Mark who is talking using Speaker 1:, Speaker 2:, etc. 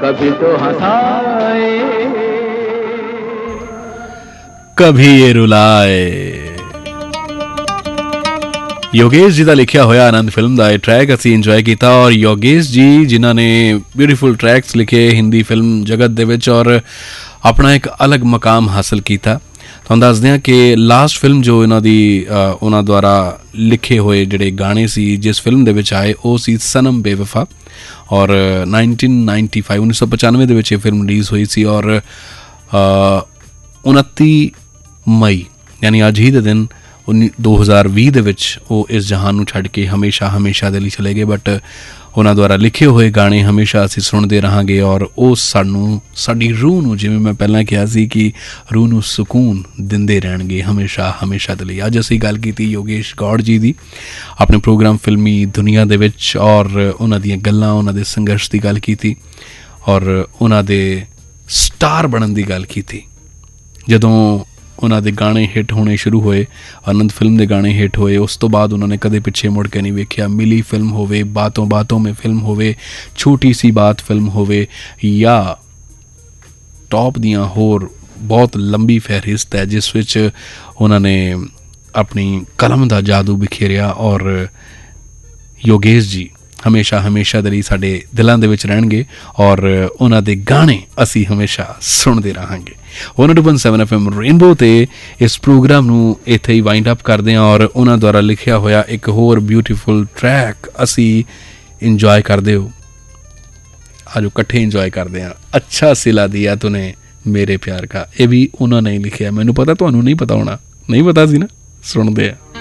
Speaker 1: कभी तो हंसाए
Speaker 2: कभी ये रुलाए। योगेश जी का लिखिया होया आनंद फिल्म का यह ट्रैक असी इंजॉय किया। और योगेश जी जिन्होंने ब्यूटीफुल ट्रैक्स लिखे हिंदी फिल्म जगत दे विच और अपना एक अलग मकाम हासिल किया। तो दस दें कि लास्ट फिल्म जो इन्हों दी उन्होंने द्वारा लिखे हुए जोड़े गाने सी जिस फिल्म दे विच आए वो सी सनम बेवफा। और 1995 दे विच ये फिल्म रिलीज़ हुई सी। और 29 मई यानी अज ही दे दिन 2020 दे विच वो इस जहान नूं छड्ड के हमेशा हमेशा दे लई चले गए। बट उन्होंने द्वारा लिखे हुए गाने हमेशा असी सुनते रहांगे और वो सानू साडी रूह नूं जिवें मैं पहलां कहा सी कि रूह नूं सुकून दिंदे रहणगे हमेशा हमेशा दे लई। अज असीं गल कीती योगेश गौड़ जी दी अपने प्रोग्राम फिल्मी दुनिया दे विच और उन्हां दीयां गल्लां उन्हां दे संघर्ष की गल कीती और उन्हां दे स्टार बनन की गल कीती। जदों उन्होंने गाने हिट होने शुरू हुए आनंद फिल्म के गाने हिट होए उस तो बाद उन्होंने कदे पिछे मुड़ के नहीं वेख्या। मिली फिल्म होवे बातों बातों में फिल्म होवे छोटी सी बात फिल्म होवे या टॉप दियां होर बहुत लंबी फहरिस्त है जिस विच उन्होंने अपनी कलम का जादू बिखेरिया। और योगेश जी हमेशा हमेशा दे लई साडे दिलां दे विच रहणगे और उन्हां दे गाने असी हमेशा सुनते रहांगे। 102.7 FM रेनबो ते इस प्रोग्राम नूं इत्थे ही वाइंड अप करदे हां और उन्हां द्वारा लिखिया होया एक होर ब्यूटीफुल ट्रैक असी इंजॉय करदे हो। आजो कट्ठे इंजॉय करदे हां। अच्छा सिला दिया तूने मेरे प्यार का, ये भी उन्होंने ही लिखिया। मैनूं पता तुहानूं नहीं पता होना, नहीं पता सी ना, सुनदे आ।